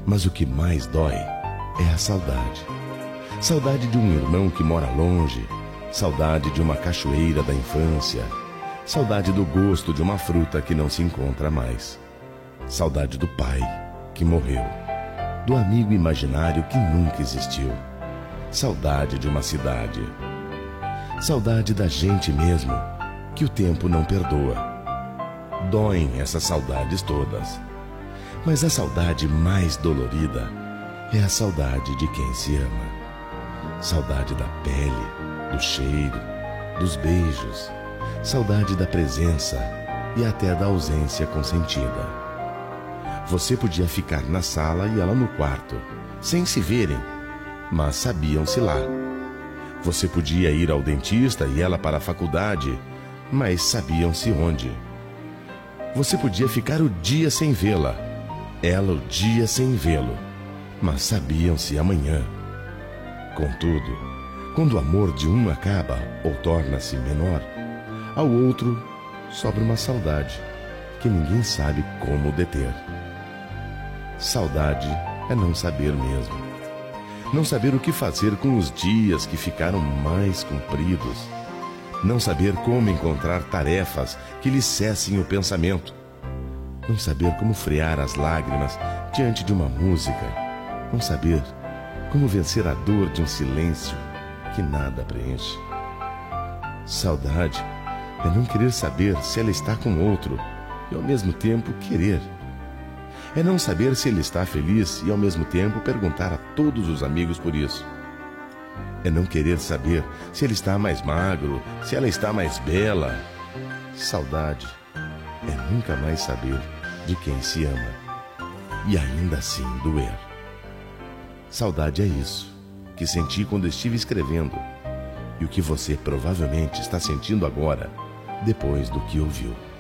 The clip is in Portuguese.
Mas o que mais dói é a saudade. Saudade de um irmão que mora longe, saudade de uma cachoeira da infância, saudade do gosto de uma fruta que não se encontra mais, saudade do pai que morreu, do amigo imaginário que nunca existiu, saudade de uma cidade, saudade da gente mesmo, que o tempo não perdoa. Doem essas saudades todas, mas a saudade mais dolorida é a saudade de quem se ama. Saudade da pele, do cheiro, dos beijos, saudade da presença e até da ausência consentida. Você podia ficar na sala e ela no quarto, sem se verem, mas sabiam-se lá. Você podia ir ao dentista e ela para a faculdade, mas sabiam-se onde. Você podia ficar o dia sem vê-la, ela o dia sem vê-lo, mas sabiam-se amanhã. Contudo, quando o amor de um acaba ou torna-se menor, ao outro sobra uma saudade que ninguém sabe como deter. Saudade é não saber mesmo. Não saber o que fazer com os dias que ficaram mais compridos. Não saber como encontrar tarefas que lhe cessem o pensamento. Não saber como frear as lágrimas diante de uma música. Não saber como vencer a dor de um silêncio que nada preenche. Saudade é não querer saber se ela está com outro e ao mesmo tempo querer. É não saber se ele está feliz e ao mesmo tempo perguntar a todos os amigos por isso. É não querer saber se ele está mais magro, se ela está mais bela. Saudade é nunca mais saber de quem se ama e ainda assim doer. Saudade é isso que senti quando estive escrevendo e o que você provavelmente está sentindo agora, depois do que ouviu.